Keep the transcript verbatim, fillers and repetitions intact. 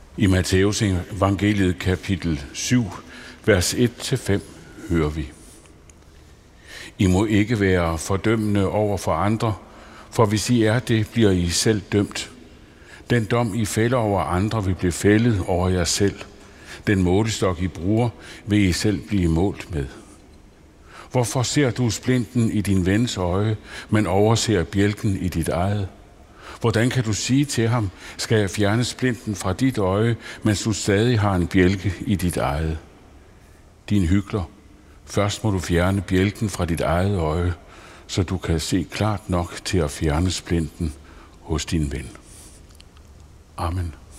I Matteus evangeliet kapitel syv, vers et til fem, hører vi: I må ikke være fordømmende over for andre, for hvis I er det, bliver I selv dømt. Den dom, I fælder over andre, vil blive fældet over jer selv. Den målestok, I bruger, vil I selv blive målt med. Hvorfor ser du splinten i din vens øje, men overser bjælken i dit eget? Hvordan kan du sige til ham, skal jeg fjerne splinten fra dit øje, mens du stadig har en bjælke i dit eget? Din hykler, først må du fjerne bjælken fra dit eget øje, så du kan se klart nok til at fjerne splinten hos din ven. Amen.